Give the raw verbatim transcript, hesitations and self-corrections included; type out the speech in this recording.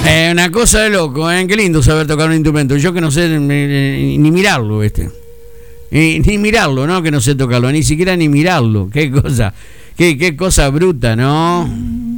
Eh, una cosa de loco, ¿eh? Qué lindo saber tocar un instrumento. Yo que no sé ni, ni mirarlo, este. Ni, ni mirarlo, ¿no? Que no sé tocarlo, ni siquiera ni mirarlo. Qué cosa, qué, qué cosa bruta, ¿no?